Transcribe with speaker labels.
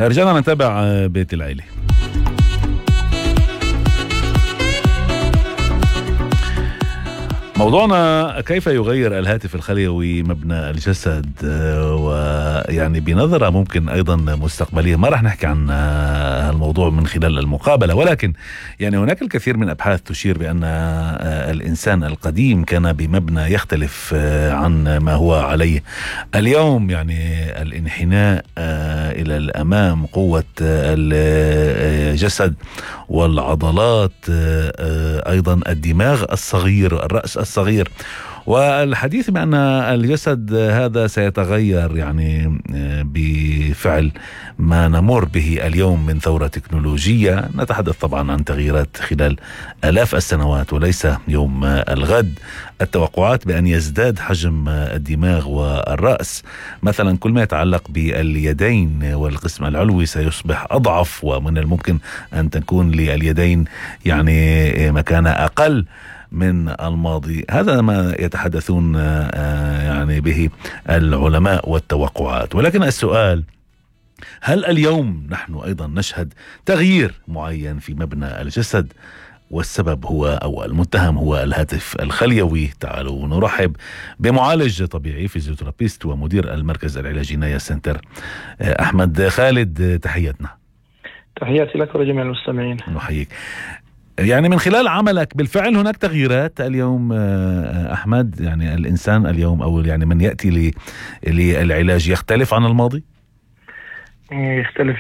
Speaker 1: رجعنا نتابع بيت العيلة. موضوعنا كيف يغير الهاتف الخليوي مبنى الجسد، ويعني بنظرة ممكن أيضا مستقبلية. ما رح نحكي عن الموضوع من خلال المقابلة، ولكن يعني هناك الكثير من أبحاث تشير بأن الإنسان القديم كان بمبنى يختلف عن ما هو عليه اليوم. يعني الانحناء إلى الأمام، قوة الجسد والعضلات، أيضا الدماغ الصغير، الرأس الصغير، والحديث بأن الجسد هذا سيتغير يعني بفعل ما نمر به اليوم من ثورة تكنولوجية. نتحدث طبعا عن تغييرات خلال آلاف السنوات وليس يوم الغد. التوقعات بأن يزداد حجم الدماغ والرأس مثلا، كل ما يتعلق باليدين والقسم العلوي سيصبح أضعف، ومن الممكن أن تكون لليدين يعني مكانة أقل من الماضي. هذا ما يتحدثون يعني به العلماء والتوقعات. ولكن السؤال، هل اليوم نحن أيضا نشهد تغيير معين في مبنى الجسد؟ والسبب هو أو المتهم هو الهاتف الخليوي. تعالوا نرحب بمعالج طبيعي، فيزيوثيرابيست ومدير المركز العلاجي نايا سنتر، أحمد خالد. تحياتنا.
Speaker 2: تحياتي لك ولجميع المستمعين.
Speaker 1: نحييك. يعني من خلال عملك بالفعل هناك تغييرات اليوم أحمد؟ يعني الإنسان اليوم أو يعني من يأتي للعلاج يختلف عن الماضي؟
Speaker 2: يختلف